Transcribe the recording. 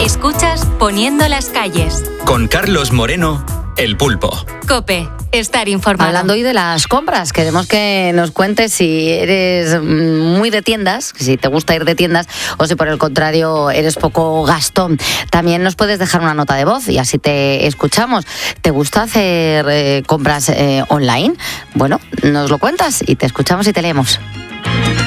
Escuchas Poniendo las calles. Con Carlos Moreno, El Pulpo. COPE. Estar informado. Hablando hoy de las compras, queremos que nos cuentes si eres muy de tiendas, si te gusta ir de tiendas o si por el contrario eres poco gastón. También nos puedes dejar una nota de voz y así te escuchamos. ¿Te gusta hacer compras online? Bueno, nos lo cuentas y te escuchamos y te leemos.